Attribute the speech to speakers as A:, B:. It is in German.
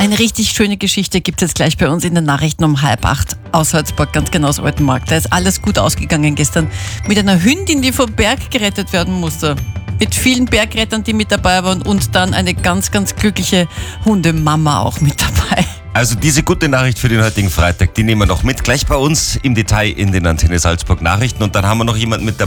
A: Eine richtig schöne Geschichte gibt es jetzt gleich bei uns in den Nachrichten um 7:30 aus Salzburg, ganz genau aus Altenmarkt. Da ist alles gut ausgegangen gestern mit einer Hündin, die vom Berg gerettet werden musste. Mit vielen Bergrettern, die mit dabei waren und dann eine ganz, ganz glückliche Hundemama auch mit dabei.
B: Also diese gute Nachricht für den heutigen Freitag, die nehmen wir noch mit. Gleich bei uns im Detail in den Antenne Salzburg Nachrichten. Und dann haben wir noch jemanden mit dabei.